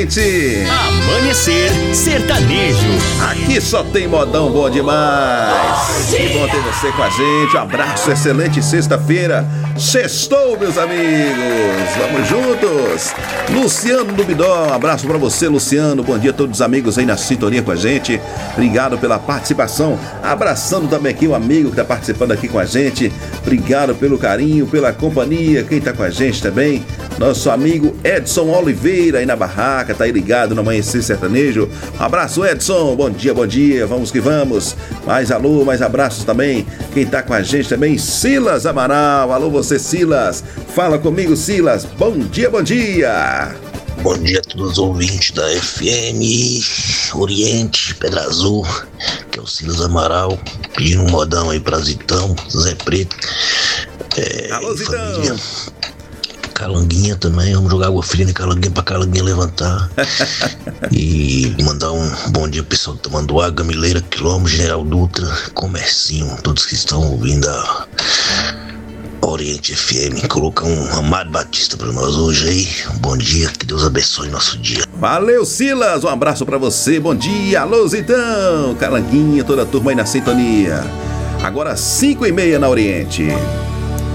gente. Amanhecer Sertanejo. Aqui só tem modão bom demais. Que bom ter você com a gente. Um abraço, excelente sexta-feira. Sextou, meus amigos. Vamos juntos. Luciano do Bidó, um abraço pra você, Luciano. Bom dia a todos os amigos aí na sintonia com a gente. Obrigado pela participação. Abraçando também aqui o amigo que tá participando aqui com a gente. Obrigado pelo carinho, pela companhia. Quem tá com a gente também, nosso amigo Edson Oliveira aí na barraca, tá aí ligado no Amanhecer Sertanejo. Um abraço, Edson. Bom dia, vamos que vamos. Mais alô, mais abraços também. Quem tá com a gente também, Silas Amaral. Alô você, Silas. Fala comigo, Silas. Bom dia, bom dia. Bom dia a todos os ouvintes da FM Oriente, Pedra Azul, que é o Silas Amaral, pedindo um modão aí pra Zitão, Zé Preto. Alô, Zitão. Família. Calanguinha também, vamos jogar água fria na Calanguinha pra Calanguinha levantar. E mandar um bom dia pro pessoal do Tamanduá, Gamileira, Quilombo, General Dutra, Comercinho, todos que estão ouvindo a Oriente FM. Colocar um Amado Batista pra nós hoje aí. Bom dia, que Deus abençoe nosso dia. Valeu, Silas, um abraço pra você. Bom dia, alô, Zitão. Calanguinha, toda a turma aí na sintonia. Agora 5:30 na Oriente.